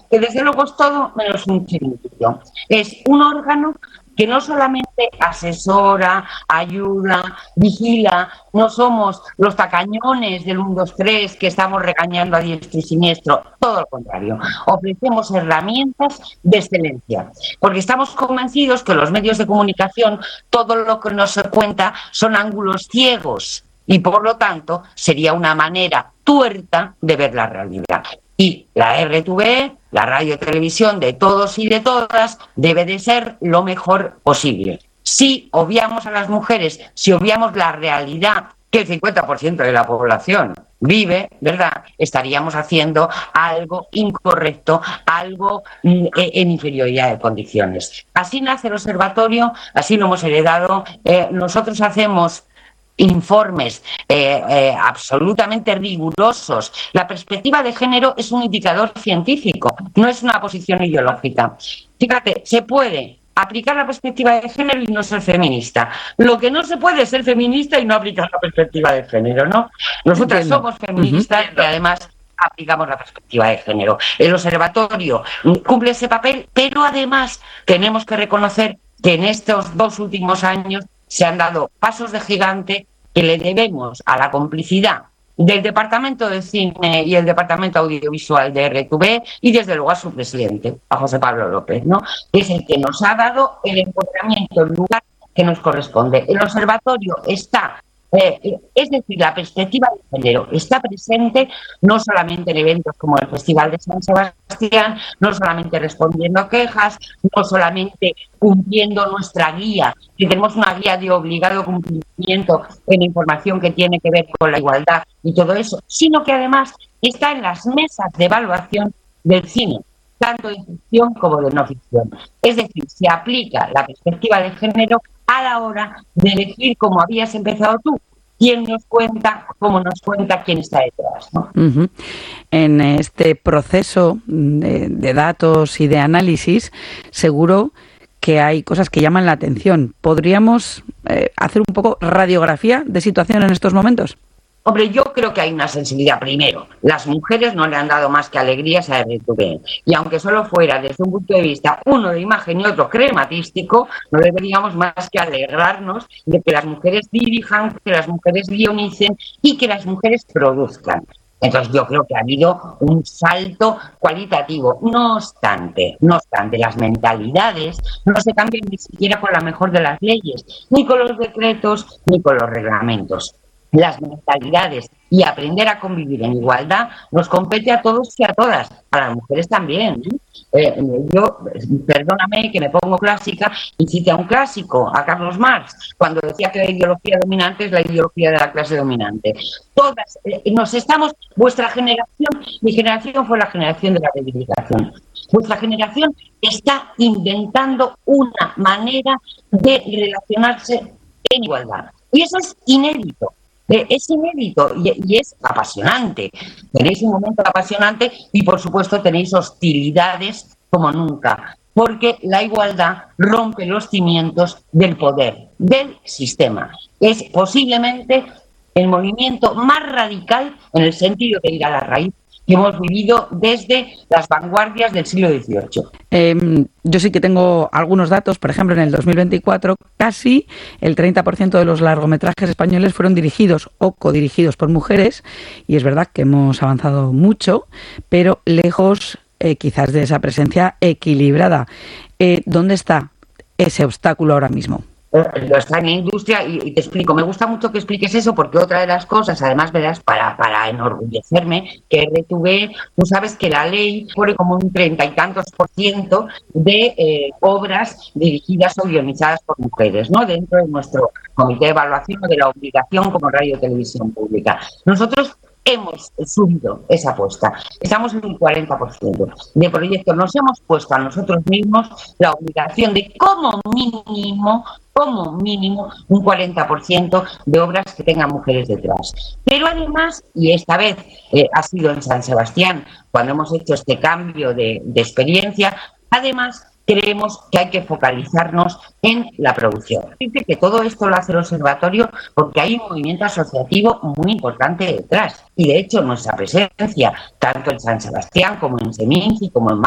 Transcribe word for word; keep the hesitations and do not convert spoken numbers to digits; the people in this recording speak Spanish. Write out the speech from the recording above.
que desde luego es todo menos un chiringuito. Es un órgano que no solamente asesora, ayuda, vigila, no somos los tacañones del uno, dos, tres que estamos regañando a diestro y siniestro, todo lo contrario, ofrecemos herramientas de excelencia, porque estamos convencidos que los medios de comunicación, todo lo que nos cuenta son ángulos ciegos y por lo tanto sería una manera tuerta de ver la realidad. Y la R T V E, la radio y televisión de todos y de todas, debe de ser lo mejor posible. Si obviamos a las mujeres, si obviamos la realidad que el cincuenta por ciento de la población vive, ¿verdad?, estaríamos haciendo algo incorrecto, algo en inferioridad de condiciones. Así nace el observatorio, así lo hemos heredado. Eh, nosotros hacemos informes eh, eh, absolutamente rigurosos. La perspectiva de género es un indicador científico, no es una posición ideológica. Fíjate, se puede aplicar la perspectiva de género y no ser feminista. Lo que no se puede es ser feminista y no aplicar la perspectiva de género, ¿no? Nosotras Entiendo. somos feministas uh-huh. y además aplicamos la perspectiva de género. El observatorio cumple ese papel, pero además tenemos que reconocer que en estos dos últimos años se han dado pasos de gigante que le debemos a la complicidad del Departamento de Cine y el Departamento Audiovisual de R T V E y desde luego a su presidente, a José Pablo López, ¿no?, que es el que nos ha dado el empoderamiento, el lugar que nos corresponde. El observatorio está, eh, es decir, la perspectiva de género está presente no solamente en eventos como el Festival de San Sebastián, no solamente respondiendo a quejas, no solamente cumpliendo nuestra guía, que tenemos una guía de obligado cumplimiento en información que tiene que ver con la igualdad y todo eso, sino que además está en las mesas de evaluación del cine, tanto de ficción como de no ficción. Es decir, se aplica la perspectiva de género a la hora de elegir, como habías empezado tú, quién nos cuenta, cómo nos cuenta, quién está detrás, ¿no? Uh-huh. En este proceso de, de datos y de análisis, seguro que hay cosas que llaman la atención. ¿Podríamos eh, hacer un poco radiografía de situación en estos momentos? Hombre, yo creo que hay una sensibilidad. Primero, las mujeres no le han dado más que alegrías a R T V E. Y aunque solo fuera desde un punto de vista, uno de imagen y otro crematístico, no deberíamos más que alegrarnos de que las mujeres dirijan, que las mujeres guionicen y que las mujeres produzcan. Entonces yo creo que ha habido un salto cualitativo. No obstante, no obstante, las mentalidades no se cambian ni siquiera con la mejor de las leyes, ni con los decretos, ni con los reglamentos. Las mentalidades y aprender a convivir en igualdad nos compete a todos y a todas, a las mujeres también, ¿eh? Eh, yo, perdóname que me pongo clásica y cite a un clásico, a Carlos Marx, cuando decía que la ideología dominante es la ideología de la clase dominante. Todas, eh, nos estamos, vuestra generación, mi generación fue la generación de la reivindicación. Vuestra generación está inventando una manera de relacionarse en igualdad. Y eso es inédito. Es inédito y, y es apasionante. Tenéis un momento apasionante y, por supuesto, tenéis hostilidades como nunca, porque la igualdad rompe los cimientos del poder, del sistema. Es posiblemente el movimiento más radical en el sentido de ir a la raíz que hemos vivido desde las vanguardias del siglo dieciocho. Eh, yo sí que tengo algunos datos. Por ejemplo, en el dos mil veinticuatro casi el treinta por ciento de los largometrajes españoles fueron dirigidos o codirigidos por mujeres, y es verdad que hemos avanzado mucho, pero lejos eh, quizás de esa presencia equilibrada. Eh, ¿Dónde está ese obstáculo ahora mismo? Lo está en la industria y, y te explico. Me gusta mucho que expliques eso porque otra de las cosas, además verás, para, para enorgullecerme, que R T V E, tú sabes que la ley pone como un treinta y tantos por ciento de eh, obras dirigidas o guionizadas por mujeres, ¿no?, dentro de nuestro comité de evaluación o de la obligación como radio y televisión pública. Nosotros hemos subido esa apuesta. Estamos en un cuarenta por ciento de proyectos. Nos hemos puesto a nosotros mismos la obligación de como mínimo, como mínimo, un cuarenta por ciento de obras que tengan mujeres detrás. Pero además, y esta vez eh, ha sido en San Sebastián, cuando hemos hecho este cambio de, de experiencia, además creemos que hay que focalizarnos en la producción. Dice que todo esto lo hace el observatorio porque hay un movimiento asociativo muy importante detrás. Y de hecho nuestra presencia, tanto en San Sebastián como en Seminci, como en